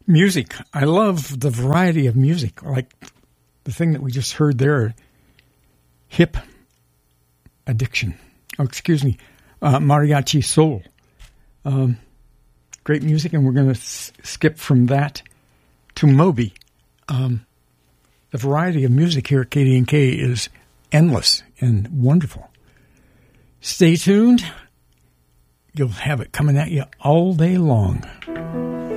Music. I love the variety of music, like the thing that we just heard there, Hip Addiction. Oh, excuse me, Mariachi Soul. Great music, and we're going to skip from that to Moby. The variety of music here at KDNK is endless and wonderful. Stay tuned. You'll have it coming at you all day long.